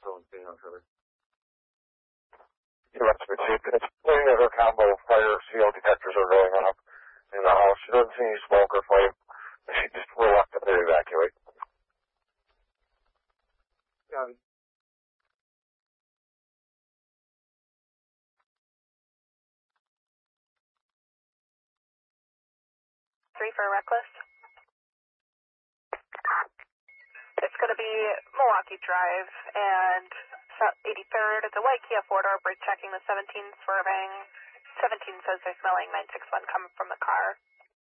It's clear that her combo fire CO detectors are going off in the house. She doesn't see any smoke or flame. She just reluctantly evacuate. Got it. Three for reckless. It's going to be Milwaukee Drive and 83rd. It's a white Kia 4-door, brake checking the 17 swerving. 17 says they're smelling 961 coming from the car.